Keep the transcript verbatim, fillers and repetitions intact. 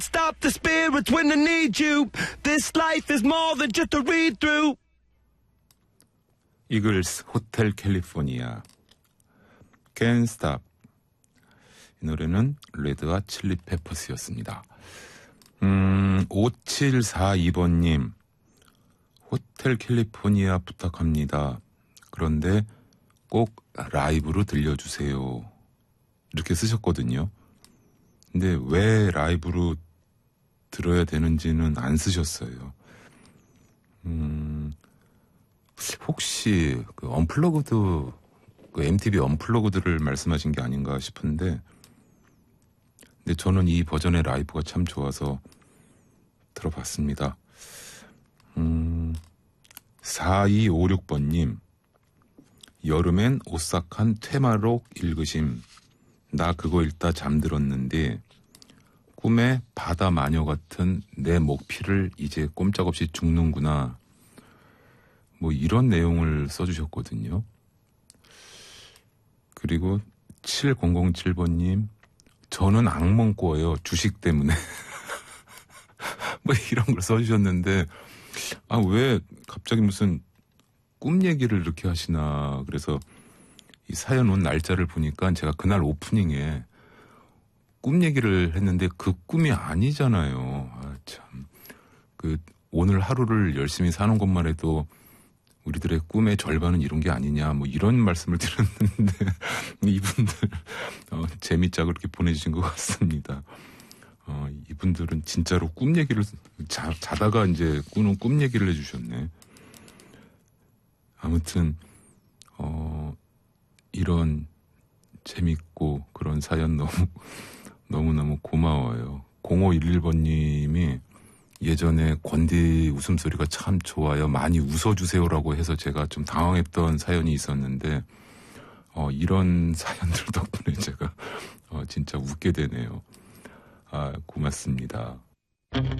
Stop the spirits when they need you. This life is more than just a read through. 이글스 호텔 캘리포니아. Can't Stop. 이 노래는 레드와 칠리 페퍼스였습니다. 음, 오칠사이 번님. 호텔 캘리포니아 부탁합니다. 그런데 꼭 라이브로 들려주세요. 이렇게 쓰셨거든요. 근데 왜 라이브로 들어야 되는지는 안 쓰셨어요. 음, 혹시 그 언플러그드, 그 엠티비 언플러그드를 말씀하신 게 아닌가 싶은데, 근데 저는 이 버전의 라이브가 참 좋아서 들어봤습니다. 음, 사이오육 번님. 여름엔 오싹한 퇴마록 읽으심. 나 그거 읽다 잠들었는데 꿈에 바다 마녀 같은 내 목피를 이제 꼼짝없이 죽는구나. 뭐 이런 내용을 써주셨거든요. 그리고 칠공공칠 번님. 저는 악몽 꿔요. 주식 때문에. 뭐 이런 걸 써주셨는데 아, 왜 갑자기 무슨 꿈 얘기를 이렇게 하시나. 그래서 이 사연 온 날짜를 보니까 제가 그날 오프닝에 꿈 얘기를 했는데 그 꿈이 아니잖아요. 아, 참. 그 오늘 하루를 열심히 사는 것만 해도 우리들의 꿈의 절반은 이런 게 아니냐, 뭐 이런 말씀을 드렸는데 이분들 어, 재미있자고 그렇게 보내주신 것 같습니다. 어, 이분들은 진짜로 꿈 얘기를 자, 자다가 이제 꾸는 꿈 얘기를 해주셨네. 아무튼 어, 이런 재밌고 그런 사연 너무 너무너무 고마워요. 공오일일 번님이 예전에 권디 웃음소리가 참 좋아요. 많이 웃어주세요라고 해서 제가 좀 당황했던 사연이 있었는데 어, 이런 사연들 덕분에 제가 어, 진짜 웃게 되네요. 아, 고맙습니다.